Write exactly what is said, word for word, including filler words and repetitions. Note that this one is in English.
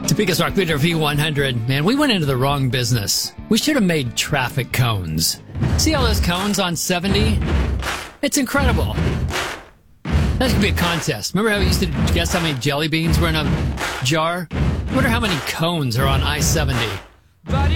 Topeka's Rock Leader V one hundred. Man, we went into the wrong business. We should have made traffic cones. See all those cones on seventy? It's incredible. That could be a contest. Remember how we used to guess how many jelly beans were in a jar? I wonder how many cones are on I seventy.